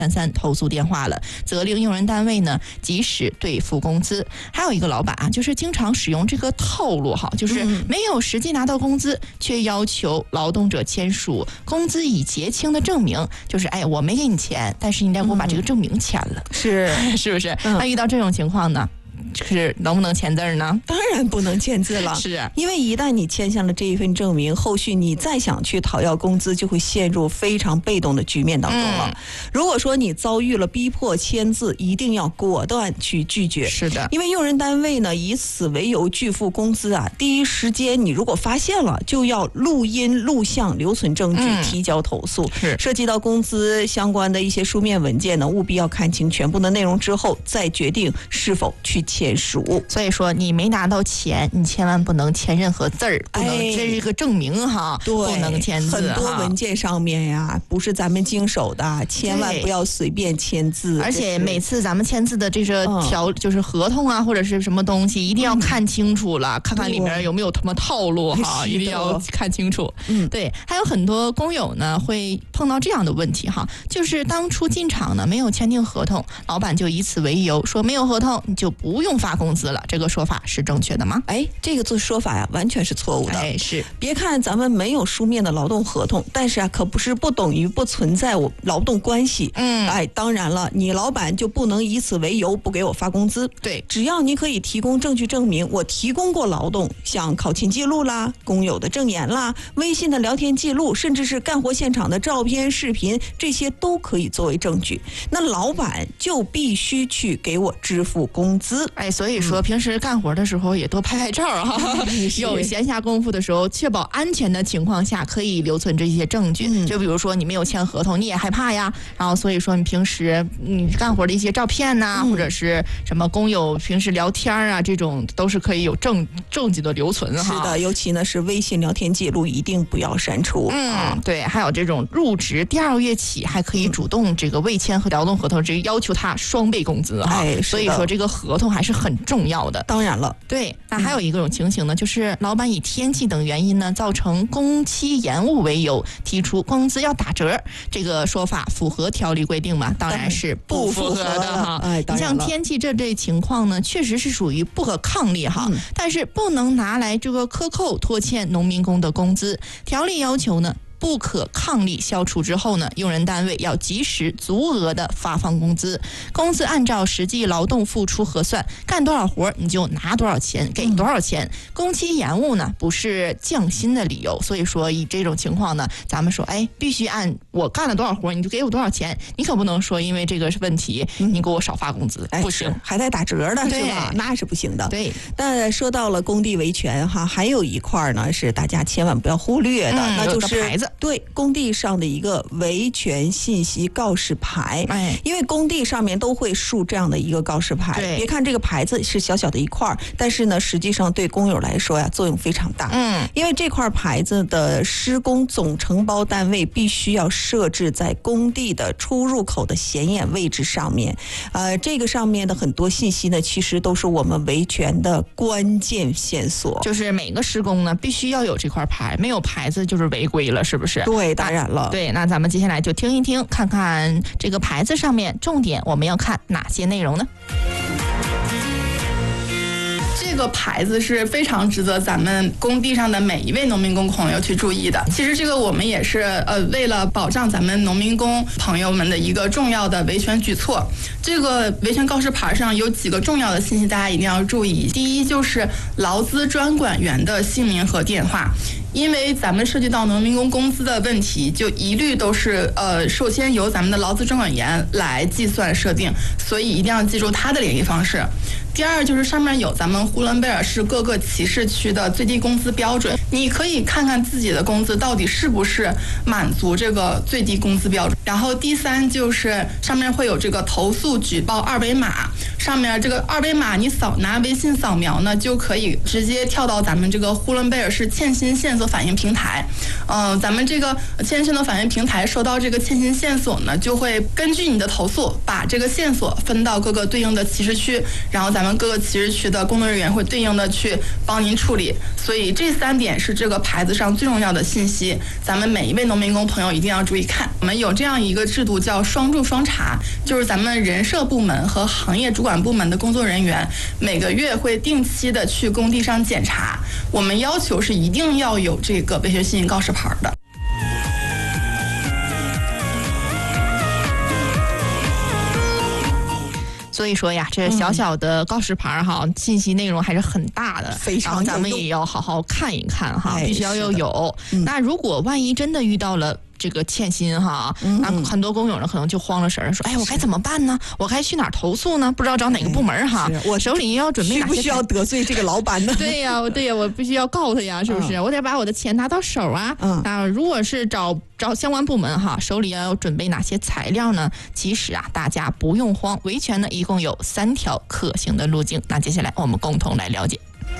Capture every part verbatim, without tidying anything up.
三三投诉电话了，责令用人单位呢及时兑付工资。还有一个老板啊，就是经常使用这个套路哈，就是没有实际拿到工资，却要求劳动者签署工资已结清的证明，就是哎我没给你钱，但是你得给我把这个证明签了， 是是不是？那遇到这种情况呢？是能不能签字呢？ 当然不能签字了， 是因为一旦你签下了这一份证明，后续你再想去讨要工资，就会陷入非常被动的局面当中了。嗯、如果说你遭遇了逼迫签字，一定要果断去拒绝。 是的， 因为用人单位呢以此为由拒付工资啊，第一时间你如果发现了，就要录音录像留存证据，嗯、提交投诉。 是涉及到工资相关的一些书面文件呢，务必要看清全部的内容之后，再决定是否去签署。 所以说你没拿到钱，你千万不能签任何字儿，不能这是个证明哈， 对， 不能签字。 很多文件上面呀，不是咱们经手的，千万不要随便签字。 而且每次咱们签字的这个条、嗯、就是合同啊，或者是什么东西，一定要看清楚了，嗯、看看里面有没有他妈套路哈，一定要看清楚。嗯，对。还有很多工友呢会碰到这样的问题哈，就是当初进厂呢没有签订合同，老板就以此为由说没有合同你就不用发工资了，这个说法是正确的吗？ 哎，这个做说法呀，完全是错误的。 哎，是。 别看咱们没有书面的劳动合同，但是啊，可不是不等于不存在我劳动关系。嗯，哎，当然了，你老板就不能以此为由不给我发工资。 对， 只要你可以提供证据证明我提供过劳动，像考勤记录啦、工友的证言啦、微信的聊天记录，甚至是干活现场的照片、视频，这些都可以作为证据。那老板就必须去给我支付工资。 哎，所以说平时干活的时候也多拍拍照哈、嗯，有闲暇功夫的时候，确保安全的情况下可以留存这些证据。嗯、就比如说你没有签合同，你也害怕呀，然后所以说你平时你干活的一些照片呐、啊嗯，或者是什么工友平时聊天啊，这种都是可以有证证据的留存哈。 是的，尤其呢是微信聊天记录一定不要删除。 嗯，啊、对，还有这种入职第二个月起还可以主动这个未签和劳动合同，这个要求他双倍工资哈。 哎， 所以说这个合同还是很重要的。 当然了， 对，那还有一种情形呢，就是老板以天气等原因呢，造成工期延误为由，提出工资要打折，这个说法符合条例规定吗？当然是不符合的哈。 哎， 你像天气这类情况呢，确实是属于不可抗力哈、嗯，但是不能拿来这个克扣拖欠农民工的工资。条例要求呢，不可抗力消除之后呢，用人单位要及时足额的发放工资，工资按照实际劳动付出核算，干多少活你就拿多少钱，给多少钱。嗯、工期延误呢，不是降薪的理由，所以说以这种情况呢，咱们说，哎，必须按我干了多少活你就给我多少钱，你可不能说因为这个问题你给我少发工资，嗯、不行， 还带打折的是吧？那是不行的。 对。 但说到了工地维权哈，还有一块呢是大家千万不要忽略的，嗯、那就是牌子。 对，工地上的一个维权信息告示牌， 哎， 因为工地上面都会竖这样的一个告示牌。别看这个牌子是小小的一块，但是呢，实际上对工友来说呀，作用非常大。嗯，因为这块牌子的施工总承包单位必须要设置在工地的出入口的显眼位置上面。呃，这个上面的很多信息呢，其实都是我们维权的关键线索。 就是每个施工呢，必须要有这块牌，没有牌子就是违规了，是不是？ 对，当然了。 对，那咱们接下来就听一听，看看这个牌子上面重点我们要看哪些内容呢？ 这个牌子是非常值得咱们工地上的每一位农民工朋友去注意的。其实这个我们也是呃为了保障咱们农民工朋友们的一个重要的维权举措。这个维权告示牌上有几个重要的信息，大家一定要注意。第一就是劳资专管员的姓名和电话。因为咱们涉及到农民工工资的问题，就一律都是呃，首先由咱们的劳资专管员来计算设定，所以一定要记住他的联系方式。第二就是上面有咱们呼伦贝尔市各个旗市区的最低工资标准，你可以看看自己的工资到底是不是满足这个最低工资标准。然后第三就是上面会有这个投诉举报二维码，上面这个二维码你扫拿微信扫描呢，就可以直接跳到咱们这个呼伦贝尔市欠薪线索反映平台。嗯、呃，咱们这个欠薪线索反映平台收到这个欠薪线索呢，就会根据你的投诉把这个线索分到各个对应的旗市区，然后咱咱们各个旗帜区的工作人员会对应的去帮您处理。所以这三点是这个牌子上最重要的信息，咱们每一位农民工朋友一定要注意看。我们有这样一个制度叫双驻双查，就是咱们人社部门和行业主管部门的工作人员每个月会定期的去工地上检查，我们要求是一定要有这个维权信息告示牌的。 所以说呀，这小小的告示牌哈，嗯、信息内容还是很大的， 非常然后咱们也要好好看一看哈， 哎、 必须要要有。嗯、那如果万一真的遇到了这个欠薪哈，嗯、那很多工友呢可能就慌了神儿，说：“哎，我该怎么办呢？我该去哪儿投诉呢？不知道找哪个部门哈。哎”我手里要准备哪些？ 需不需要得罪这个老板呢？ 对呀、啊，对呀、啊，我必须要告他呀，是不是？嗯、我得把我的钱拿到手啊。嗯，那如果是找找相关部门哈，手里要准备哪些材料呢？其实啊，大家不用慌，维权呢一共有三条可行的路径。那接下来我们共同来了解。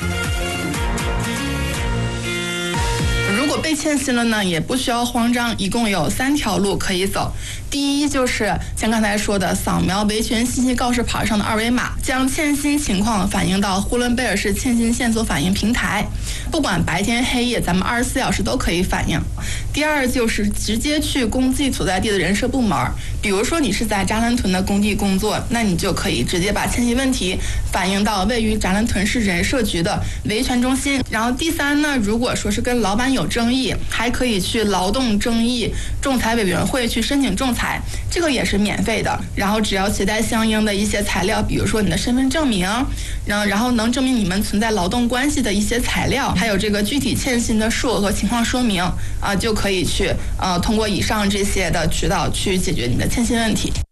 如果被欠薪了呢，也不需要慌张，一共有三条路可以走。第一就是像刚才说的，扫描维权信息告示牌上的二维码，将欠薪情况反映到呼伦贝尔市欠薪线索反映平台，不管白天黑夜，咱们二十四小时都可以反映。第二就是直接去工地所在地的人社部门，比如说你是在扎兰屯的工地工作，那你就可以直接把欠薪问题反映到位于扎兰屯市人社局的维权中心。然后第三呢，如果说是跟老板有争议，还可以去劳动争议仲裁委员会去申请仲裁，这个也是免费的。然后只要携带相应的一些材料，比如说你的身份证明，然后然后能证明你们存在劳动关系的一些材料，还有这个具体欠薪的数额和情况说明啊，就可以去呃通过以上这些的渠道去解决你的欠薪问题。